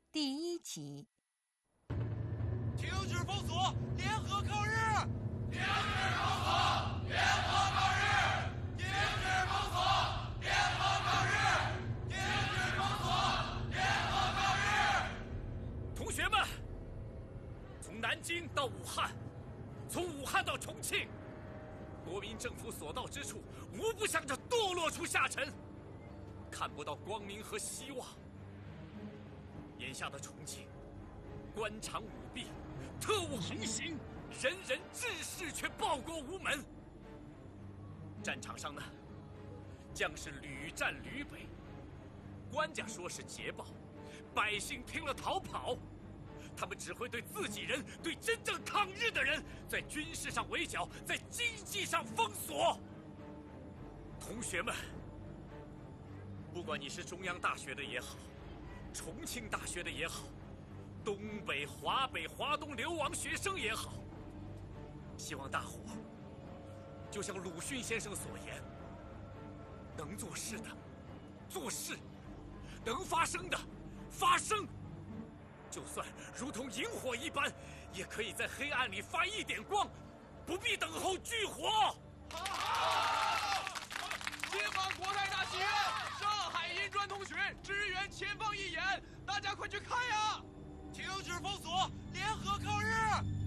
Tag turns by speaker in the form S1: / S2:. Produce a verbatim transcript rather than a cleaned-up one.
S1: 第一集。
S2: 停止封锁，联合抗日！
S3: 停止封锁，联合抗日！停止封锁，联合抗日！停止封锁，联合抗日！
S4: 同学们，从南京到武汉，从武汉到重庆，国民政府所到之处，无不向着堕落处下沉，看不到光明和希望。眼下的重庆，官场舞弊，特务横行，人人志士却报国无门。战场上呢，将士屡战屡北，官家说是捷报，百姓听了逃跑。他们只会对自己人、对真正抗日的人，在军事上围剿，在经济上封锁。同学们，不管你是中央大学的也好，重庆大学的也好，东北、华北、华东流亡学生也好，希望大伙就像鲁迅先生所言，能做事的做事，能发声的发声。就算如同萤火一般，也可以在黑暗里发一点光，不必等候炬火。
S2: 好！解放国泰大戏院，上海银专同学支援前方义演，大家快去看呀！停止封锁，联合抗日！